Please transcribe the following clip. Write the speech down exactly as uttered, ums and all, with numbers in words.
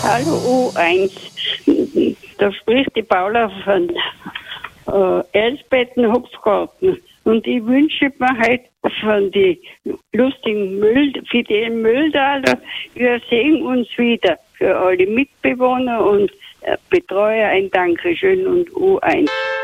Hallo U eins. Da spricht die Paula von äh, Elsbetten-Hopfgarten. Und ich wünsche mir heute von den lustigen Müll, Fidel Mülldaler, wir sehen uns wieder. Für alle Mitbewohner und äh, Betreuer ein Dankeschön und U eins.